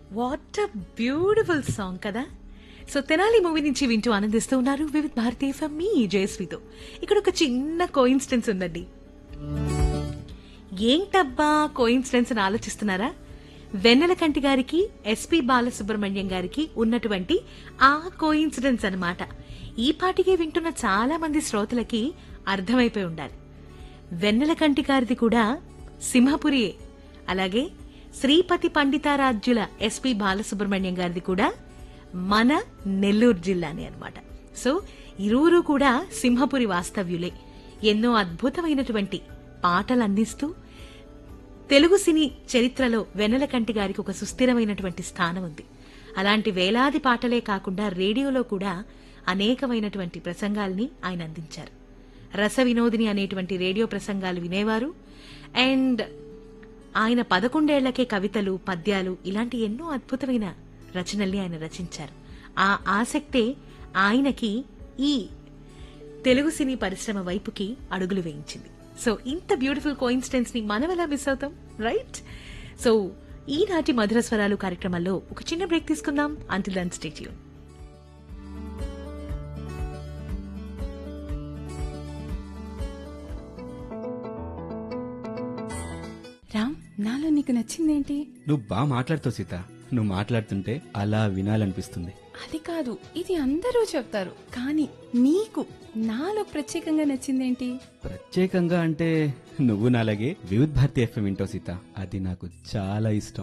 What a beautiful song కదా. So Tenali movie నుంచి వింటూ ఆనందిస్తూ ఉన్నారు వివిధ్ భారతి ఎఫ్ఎం మీ జయశ్రీతో. ఇక్కడ ఒక చిన్న కోయిన్సిడెన్స్ ఉందండి. ఏంటబ్బా కోయిన్సిడెన్స్ అని ఆలోచిస్తున్నారా? వెన్నెలకంటి గారికి ఎస్పి బాలసుబ్రహ్మణ్యం గారికి ఉన్నటువంటి ఆ కోయిన్సిడెన్స్ అన్నమాట. ఈ పాటికే వింటున్న చాలా మంది శ్రోతలకి అర్థమైపోయి ఉండాలి. వెన్నెలకంటి గారిది కూడా సింహపురియే, అలాగే శ్రీపతి పండితారాజ్యుల ఎస్పి బాలసుబ్రహ్మణ్యం గారిది కూడా మన నెల్లూరు జిల్లానే అన్నమాట. సో ఇరువురు కూడా సింహపురి వాస్తవ్యులే. ఎన్నో అద్భుతమైనటువంటి పాటలు అందిస్తూ తెలుగు సినీ చరిత్రలో వెన్నెలకంటి గారికి ఒక సుస్థిరమైనటువంటి స్థానం ఉంది. అలాంటి వేలాది పాటలే కాకుండా రేడియోలో కూడా అనేకమైనటువంటి ప్రసంగాల్ని ఆయన అందించారు. రస వినోదిని అనేటువంటి రేడియో ప్రసంగాలు వినేవారు. అండ్ ఆయన 11 ఏళ్లకే కవితలు, పద్యాలు ఇలాంటి ఎన్నో అద్భుతమైన రచనల్ని ఆయన రచించారు. ఆ ఆసక్తే ఆయనకి ఈ తెలుగు సినీ పరిశ్రమ వైపుకి అడుగులు వేయించింది. సో ఇంత బ్యూటిఫుల్ కోయిన్సిడెన్స్ ని మనం ఎలా మిస్ అవుతాం, రైట్? సో ఈనాటి మధుర స్వరాలు కార్యక్రమంలో ఒక చిన్న బ్రేక్ తీసుకుందాం. Until then stay tune. Ram, నాలో నీకు నచ్చిందేంటి? నువ్వు బాగా మాట్లాడుతావు సీత. నువ్వు మాట్లాడుతుంటే అలా వినాలనిపిస్తుంది. అది కాదు, ఇది అందరూ చెప్తారు, కానీ నీకు నాలో ప్రత్యేకంగా నచ్చిందేంటి? ప్రత్యేకంగా అంటే నువ్వు నాలాగే వివిధ్ భారతి ఎఫ్ఎం వింటావు సీత. అది నాకు చాలా ఇష్టం.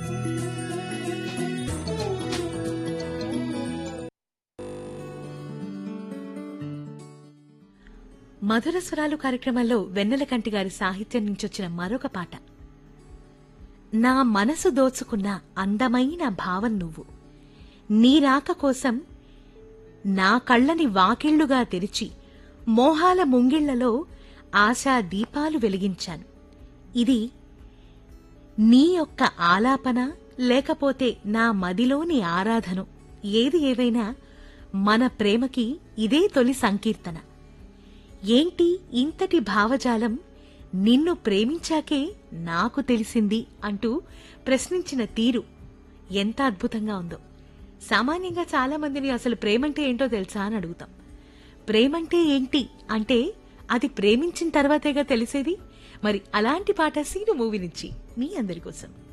మధుర స్వరాలు కార్యక్రమంలో వెన్నెలకంటి గారి సాహిత్యం నుంచి వచ్చిన మరొక పాట. నా మనసు దోచుకున్న అందమైన భావం నువ్వు, నీ రాక కోసం నా కళ్ళని వాకిళ్లుగా తెరిచి మోహాల ముంగిళ్లలో ఆశా దీపాలు వెలిగించాను. ఇది నీ యొక్క ఆలాపన లేకపోతే నా మదిలోని ఆరాధన, ఏది ఏవైనా మన ప్రేమకి ఇదే తొలి సంకీర్తన. ఏంటి ఇంతటి భావజాలం, నిన్ను ప్రేమించాకే నాకు తెలిసింది అంటూ ప్రశ్నించిన తీరు ఎంత అద్భుతంగా ఉందో. సామాన్యంగా చాలా మందిని అసలు ప్రేమంటే ఏంటో తెలుసా అని అడుగుతాం. ప్రేమంటే ఏంటి అంటే అది ప్రేమించిన తర్వాతేగా తెలిసేది. మరి అలాంటి పాట సీను మూవీ నుంచి మీ అందరి కోసం.